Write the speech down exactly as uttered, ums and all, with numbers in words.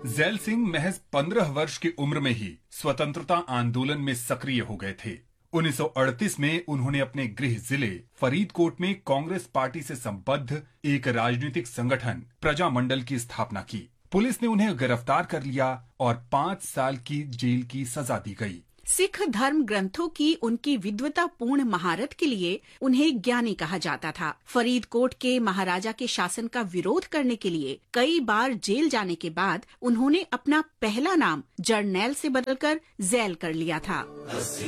ज़ैल सिंह महज पंद्रह वर्ष की उम्र में ही स्वतंत्रता आंदोलन में सक्रिय हो गए थे। उन्नीस सौ अड़तीस में उन्होंने अपने गृह जिले फरीदकोट में कांग्रेस पार्टी से संबद्ध एक राजनीतिक संगठन प्रजामंडल की स्थापना की। पुलिस ने उन्हें गिरफ्तार कर लिया और पांच साल की जेल की सजा दी गई। सिख धर्म ग्रंथों की उनकी विद्वतापूर्ण महारत के लिए उन्हें ज्ञानी कहा जाता था। फरीदकोट के महाराजा के शासन का विरोध करने के लिए कई बार जेल जाने के बाद उन्होंने अपना पहला नाम जरनैल से बदलकर ज़ैल कर लिया था।